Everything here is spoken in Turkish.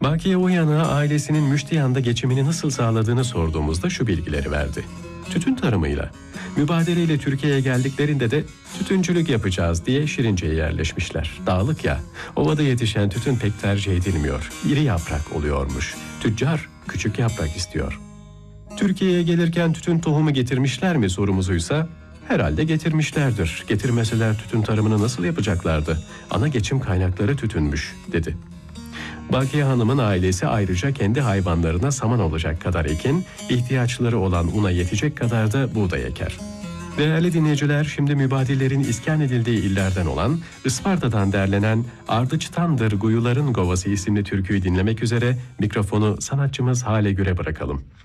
Bakiye Uyanık'a ailesinin Müştiyan'da geçimini nasıl sağladığını sorduğumuzda şu bilgileri verdi. Tütün tarımıyla. Mübadeleyle Türkiye'ye geldiklerinde de tütüncülük yapacağız diye Şirince'ye yerleşmişler. Dağlık ya, ovada yetişen tütün pek tercih edilmiyor. İri yaprak oluyormuş. Tüccar küçük yaprak istiyor. Türkiye'ye gelirken tütün tohumu getirmişler mi sorumuzuysa, herhalde getirmişlerdir. Getirmeseler tütün tarımını nasıl yapacaklardı? Ana geçim kaynakları tütünmüş, dedi. Bakiye Hanım'ın ailesi ayrıca kendi hayvanlarına saman olacak kadar ekin, ihtiyaçları olan una yetecek kadar da buğday eker. Değerli dinleyiciler, şimdi mübadillerin iskan edildiği illerden olan Isparta'dan derlenen Ardıç'tandır Guyuların Govası isimli türküyü dinlemek üzere mikrofonu sanatçımız Hale Gür'e bırakalım.